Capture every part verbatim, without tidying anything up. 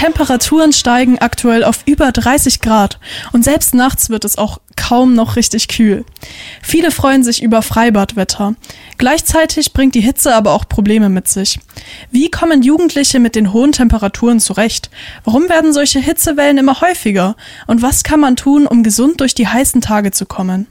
Temperaturen steigen aktuell auf über dreißig Grad und selbst nachts wird es auch kaum noch richtig kühl. Viele freuen sich über Freibadwetter. Gleichzeitig bringt die Hitze aber auch Probleme mit sich. Wie kommen Jugendliche mit den hohen Temperaturen zurecht? Warum werden solche Hitzewellen immer häufiger? Und was kann man tun, um gesund durch die heißen Tage zu kommen?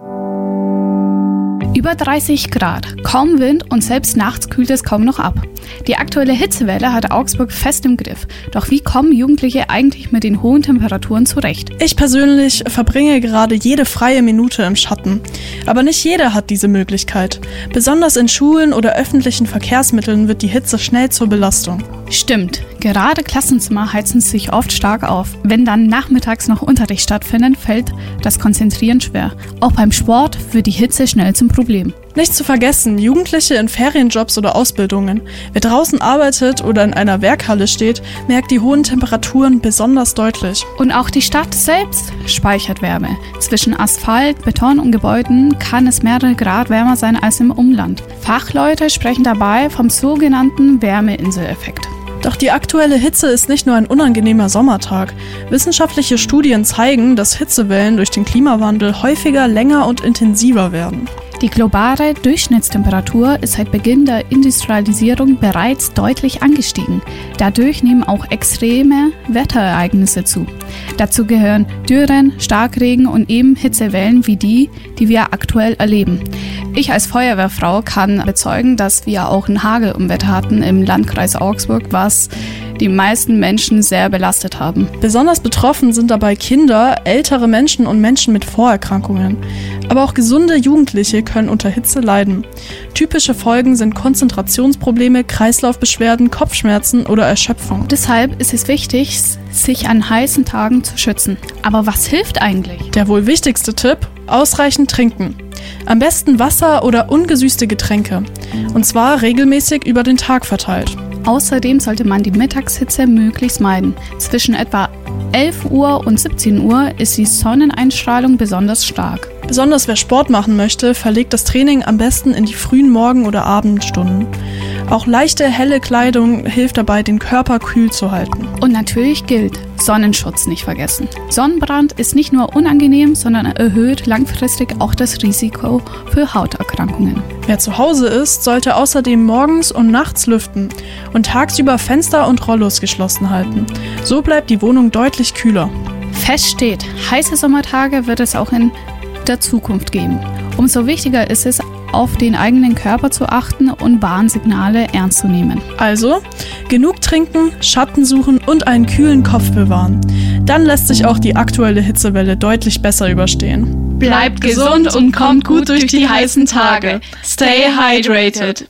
Über dreißig Grad, kaum Wind und selbst nachts kühlt es kaum noch ab. Die aktuelle Hitzewelle hat Augsburg fest im Griff. Doch wie kommen Jugendliche eigentlich mit den hohen Temperaturen zurecht? Ich persönlich verbringe gerade jede freie Minute im Schatten. Aber nicht jeder hat diese Möglichkeit. Besonders in Schulen oder öffentlichen Verkehrsmitteln wird die Hitze schnell zur Belastung. Stimmt, gerade Klassenzimmer heizen sich oft stark auf. Wenn dann nachmittags noch Unterricht stattfindet, fällt das Konzentrieren schwer. Auch beim Sport wird die Hitze schnell zum Problem. Nicht zu vergessen, Jugendliche in Ferienjobs oder Ausbildungen. Wer draußen arbeitet oder in einer Werkhalle steht, merkt die hohen Temperaturen besonders deutlich. Und auch die Stadt selbst speichert Wärme. Zwischen Asphalt, Beton und Gebäuden kann es mehrere Grad wärmer sein als im Umland. Fachleute sprechen dabei vom sogenannten Wärmeinseleffekt. Doch die aktuelle Hitze ist nicht nur ein unangenehmer Sommertag. Wissenschaftliche Studien zeigen, dass Hitzewellen durch den Klimawandel häufiger, länger und intensiver werden. Die globale Durchschnittstemperatur ist seit Beginn der Industrialisierung bereits deutlich angestiegen. Dadurch nehmen auch extreme Wetterereignisse zu. Dazu gehören Dürren, Starkregen und eben Hitzewellen wie die, die wir aktuell erleben. Ich als Feuerwehrfrau kann bezeugen, dass wir auch ein Hagelunwetter hatten im Landkreis Augsburg, was die meisten Menschen sehr belastet haben. Besonders betroffen sind dabei Kinder, ältere Menschen und Menschen mit Vorerkrankungen. Aber auch gesunde Jugendliche können unter Hitze leiden. Typische Folgen sind Konzentrationsprobleme, Kreislaufbeschwerden, Kopfschmerzen oder Erschöpfung. Deshalb ist es wichtig, sich an heißen Tagen zu schützen. Aber was hilft eigentlich? Der wohl wichtigste Tipp: ausreichend trinken. Am besten Wasser oder ungesüßte Getränke. Und zwar regelmäßig über den Tag verteilt. Außerdem sollte man die Mittagshitze möglichst meiden. Zwischen etwa elf Uhr und siebzehn Uhr ist die Sonneneinstrahlung besonders stark. Besonders wer Sport machen möchte, verlegt das Training am besten in die frühen Morgen- oder Abendstunden. Auch leichte, helle Kleidung hilft dabei, den Körper kühl zu halten. Und natürlich gilt, Sonnenschutz nicht vergessen. Sonnenbrand ist nicht nur unangenehm, sondern erhöht langfristig auch das Risiko für Hauterkrankungen. Wer zu Hause ist, sollte außerdem morgens und nachts lüften und tagsüber Fenster und Rollos geschlossen halten. So bleibt die Wohnung deutlich kühler. Fest steht, heiße Sommertage wird es auch in der Zukunft geben. Umso wichtiger ist es, auf den eigenen Körper zu achten und Warnsignale ernst zu nehmen. Also, genug trinken, Schatten suchen und einen kühlen Kopf bewahren. Dann lässt sich auch die aktuelle Hitzewelle deutlich besser überstehen. Bleibt gesund und kommt gut durch die heißen Tage. Stay hydrated.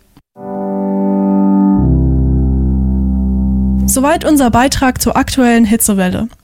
Soweit unser Beitrag zur aktuellen Hitzewelle.